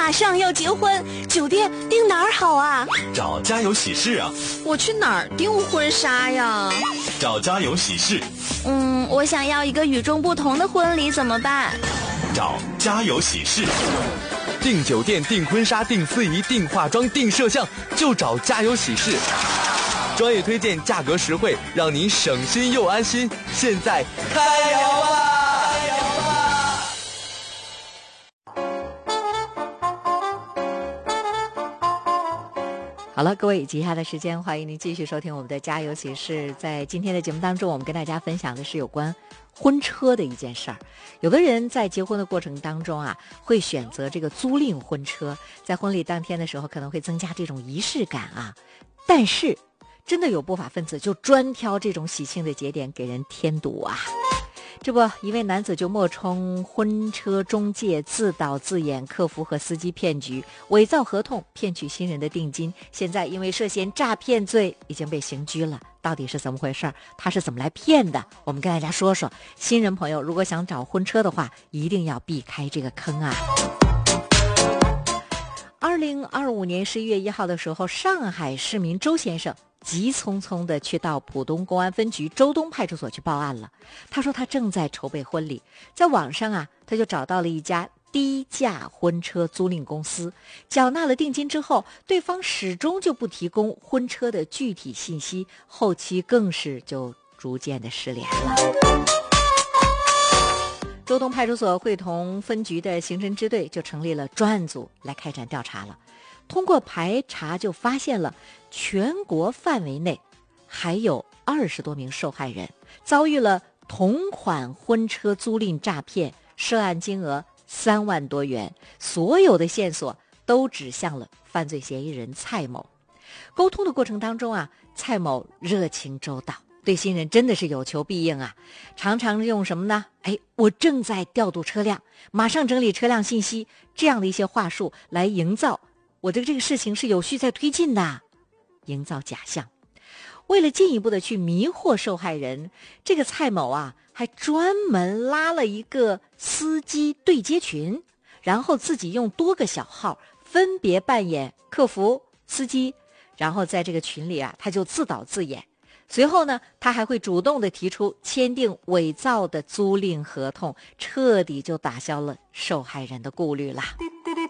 马上要结婚，酒店订哪儿好啊？ 找家有喜事啊。 我去哪儿订婚纱呀？ 找家有喜事。 我想要一个与众不同的婚礼，怎么办？ 找家有喜事。 订酒店、订婚纱、订司仪、订化妆、订摄像，就找家有喜事。专业推荐，价格实惠，让您省心又安心。现在开聊吧！ 好了，各位，接下来的时间，欢迎您继续收听我们的家有喜事。在今天的节目当中，我们跟大家分享的是有关婚车的一件事儿。有的人在结婚的过程当中啊，会选择这个租赁婚车，在婚礼当天的时候可能会增加这种仪式感啊。但是真的有不法分子就专挑这种喜庆的节点给人添堵啊。这不，一位男子就冒充婚车中介，自导自演客服和司机骗局，伪造合同骗取新人的定金，现在因为涉嫌诈骗罪已经被刑拘了。到底是怎么回事？他是怎么来骗的？我们跟大家说说。新人朋友如果想找婚车的话，一定要避开这个坑啊。2025年11月1号的时候，上海市民周先生急匆匆地去到浦东公安分局周东派出所去报案了。他说他正在筹备婚礼，在网上啊，他就找到了一家低价婚车租赁公司，缴纳了定金之后，对方始终就不提供婚车的具体信息，后期更是就逐渐的失联了。周东派出所会同分局的刑侦支队就成立了专案组来开展调查了。通过排查就发现了全国范围内还有20多名受害人遭遇了同款婚车租赁诈骗，涉案金额3万多元，所有的线索都指向了犯罪嫌疑人蔡某。沟通的过程当中啊，蔡某热情周到，对新人真的是有求必应啊，常常用什么呢？我正在调度车辆，马上整理车辆信息，这样的一些话术来营造我的这个事情是有序在推进的，营造假象。为了进一步的去迷惑受害人，这个蔡某啊还专门拉了一个司机对接群，然后自己用多个小号分别扮演客服、司机，然后在这个群里啊他就自导自演。随后呢，他还会主动的提出签订伪造的租赁合同，彻底就打消了受害人的顾虑啦。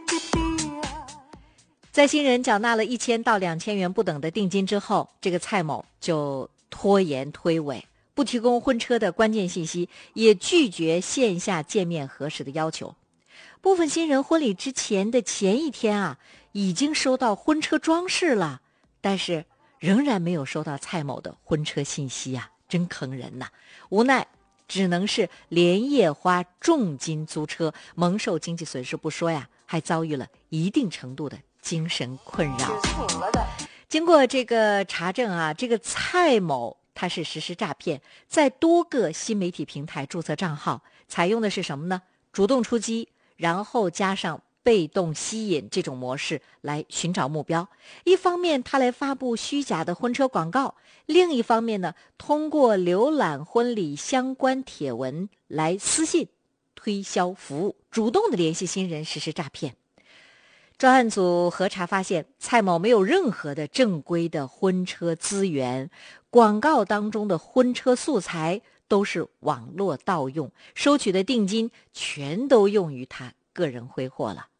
在新人缴纳了1000到2000元不等的定金之后，这个蔡某就拖延推诿，不提供婚车的关键信息，也拒绝线下见面核实的要求。部分新人婚礼之前的前一天啊，已经收到婚车装饰了，但是仍然没有收到蔡某的婚车信息啊，真坑人呐！无奈只能是连夜花重金租车，蒙受经济损失不说呀，还遭遇了一定程度的精神困扰。经过这个查证啊，这个蔡某他是实施诈骗，在多个新媒体平台注册账号，采用的是什么呢？主动出击，然后加上被动吸引这种模式来寻找目标。一方面他来发布虚假的婚车广告，另一方面呢，通过浏览婚礼相关帖文来私信推销服务，主动的联系新人实施诈骗。专案组核查发现，蔡某没有任何的正规的婚车资源，广告当中的婚车素材都是网络盗用，收取的定金全都用于他个人挥霍了。